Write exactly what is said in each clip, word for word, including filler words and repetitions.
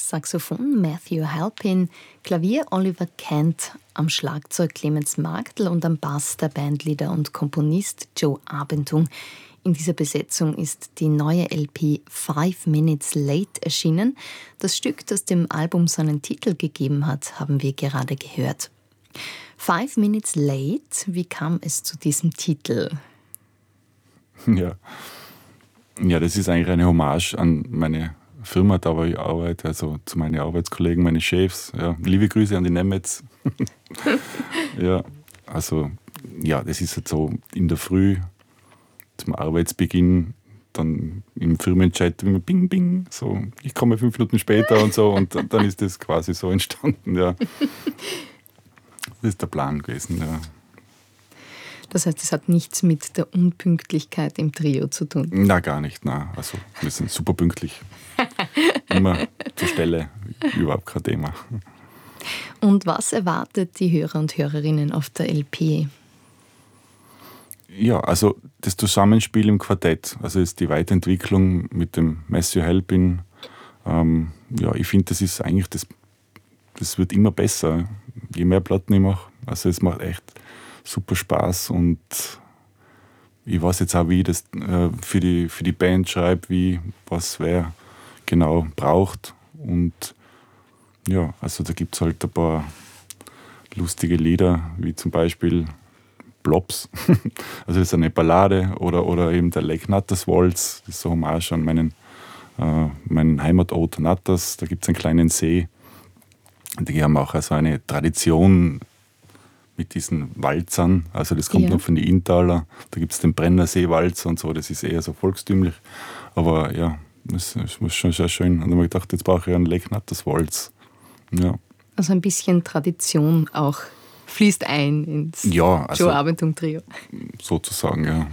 Saxophon Matthew Halpin, Klavier Oliver Kent, am Schlagzeug Clemens Magdl und am Bass der Bandleader und Komponist Joe Abentung. In dieser Besetzung ist die neue L P Five Minutes Late erschienen. Das Stück, das dem Album seinen Titel gegeben hat, haben wir gerade gehört. Five Minutes Late, wie kam es zu diesem Titel? Ja. ja, das ist eigentlich eine Hommage an meine Firma, da wo ich arbeite, also zu meinen Arbeitskollegen, meine Chefs. Ja, liebe Grüße an die Nemetz. ja, also ja, das ist halt so in der Früh zum Arbeitsbeginn, dann im Firmenchat immer Bing, Bing, so, ich komme fünf Minuten später und so, und dann ist das quasi so entstanden, ja. Das ist der Plan gewesen, ja. Das heißt, es hat nichts mit der Unpünktlichkeit im Trio zu tun? Na, gar nicht, na. Also, wir sind super pünktlich. Immer zur Stelle, überhaupt kein Thema. Und was erwartet die Hörer und Hörerinnen auf der L P? Ja, also das Zusammenspiel im Quartett, also ist die Weiterentwicklung mit dem Matthew Halpin. Ähm, ja, ich finde, das ist eigentlich, das, das wird immer besser, je mehr Platten ich mache. Also es macht echt super Spaß, und ich weiß jetzt auch, wie ich das äh, für, die, für die Band schreibe, wie, was wer genau braucht. Und ja, also da gibt es halt ein paar lustige Lieder, wie zum Beispiel Blobs, also das ist eine Ballade, oder, oder eben der Lake Natters Waltz, das ist so Hommage an meinen, äh, meinen Heimatort Natters. Da gibt es einen kleinen See. Die haben auch also eine Tradition mit diesen Walzern, also das kommt ja noch von den Inntaler. Da gibt es den Brennersee-Walzer und so, das ist eher so volkstümlich. Aber ja, das, das war schon sehr schön. Und dann habe ich gedacht, jetzt brauche ich einen Lake Natters Waltz. Ja. Also ein bisschen Tradition auch fließt ein ins ja, also, Joe Abentung Trio. Sozusagen, ja.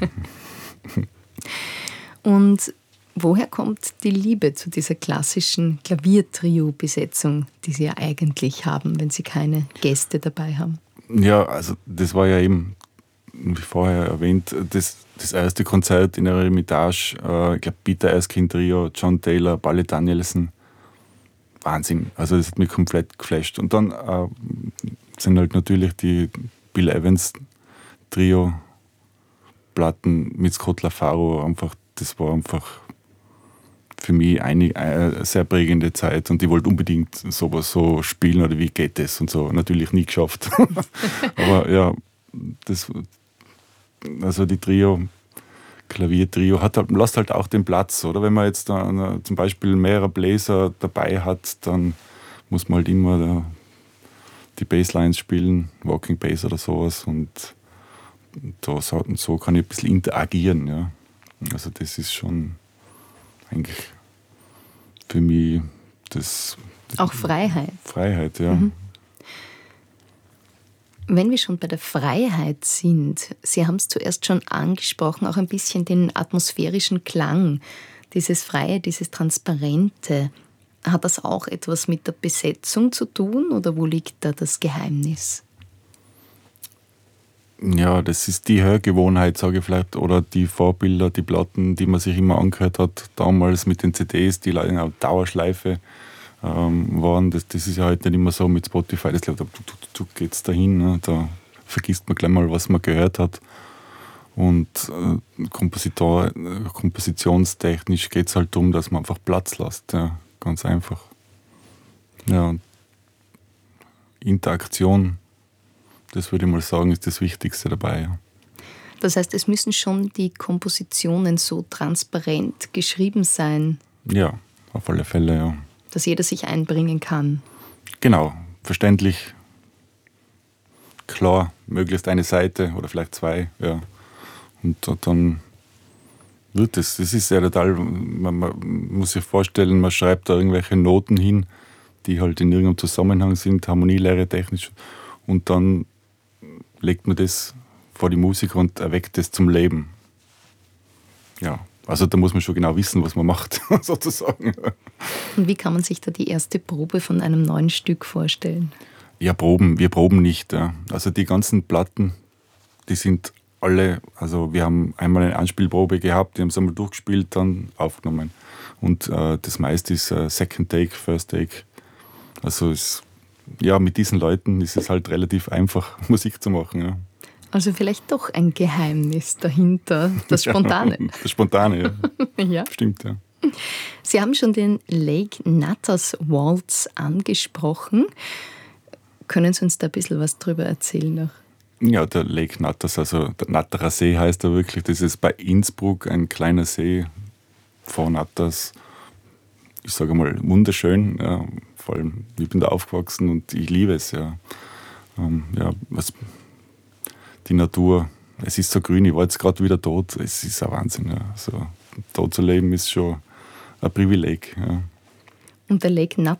Und woher kommt die Liebe zu dieser klassischen Klaviertrio-Besetzung, die Sie ja eigentlich haben, wenn Sie keine Gäste dabei haben? Ja, also das war ja eben, wie vorher erwähnt, das, das erste Konzert in der Eremitage. Äh, ich glaube, Peter Erskine Trio, John Taylor, Palle Danielsen. Wahnsinn. Also das hat mich komplett geflasht. Und dann äh, sind halt natürlich die Bill Evans Trio Platten mit Scott LaFaro einfach, das war einfach für mich eine, eine sehr prägende Zeit, und ich wollte unbedingt sowas so spielen, oder wie geht das und so. Natürlich nie geschafft. Aber ja, das, also die Trio, Klaviertrio hat halt, lässt halt auch den Platz, oder? Wenn man jetzt da zum Beispiel mehrere Bläser dabei hat, dann muss man halt immer da die Basslines spielen, Walking Bass oder sowas, und da, so kann ich ein bisschen interagieren, ja. Also das ist schon eigentlich für mich das... das auch Freiheit. Freiheit, ja. Mhm. Wenn wir schon bei der Freiheit sind, Sie haben es zuerst schon angesprochen, auch ein bisschen den atmosphärischen Klang, dieses Freie, dieses Transparente. Hat das auch etwas mit der Besetzung zu tun, oder wo liegt da das Geheimnis? Ja, das ist die Hörgewohnheit, sage ich vielleicht, oder die Vorbilder, die Platten, die man sich immer angehört hat, damals mit den C Ds, die leider auf Dauerschleife ähm, waren. Das, das ist ja heute nicht mehr so mit Spotify, das da geht es dahin, ne? Da vergisst man gleich mal, was man gehört hat. Und äh, Kompositor, äh, kompositionstechnisch geht es halt darum, dass man einfach Platz lässt, ja, ganz einfach. Ja, und Interaktion, das würde ich mal sagen, ist das Wichtigste dabei. Ja. Das heißt, es müssen schon die Kompositionen so transparent geschrieben sein. Ja, auf alle Fälle, ja. Dass jeder sich einbringen kann. Genau, verständlich, klar, möglichst eine Seite oder vielleicht zwei, ja. Und dann wird es, das ist ja total, man, man muss sich vorstellen, man schreibt da irgendwelche Noten hin, die halt in irgendeinem Zusammenhang sind, Harmonielehre technisch, und dann legt man das vor die Musiker und erweckt das zum Leben. Ja, also da muss man schon genau wissen, was man macht, sozusagen. Und wie kann man sich da die erste Probe von einem neuen Stück vorstellen? Ja, proben, wir proben nicht. Ja. Also die ganzen Platten, die sind alle, also wir haben einmal eine Anspielprobe gehabt, die haben es einmal durchgespielt, dann aufgenommen. Und äh, das meiste ist äh, Second Take, First Take. Also ist, ja, mit diesen Leuten ist es halt relativ einfach, Musik zu machen. Ja. Also vielleicht doch ein Geheimnis dahinter, das Spontane. Ja, das Spontane, ja. Ja. Stimmt, ja. Sie haben schon den Lake Natas Waltz angesprochen. Können Sie uns da ein bisschen was drüber erzählen noch? Ja, der Lake Natas, also der Natterer See heißt er wirklich. Das ist bei Innsbruck ein kleiner See vor Natas. Ich sage mal, wunderschön. Ja, vor allem, ich bin da aufgewachsen und ich liebe es. Ja, ähm, ja was, die Natur, es ist so grün. Ich war jetzt gerade wieder tot. Es ist ein Wahnsinn. Ja. So, tot zu leben ist schon ein Privileg. Ja. Und der Lake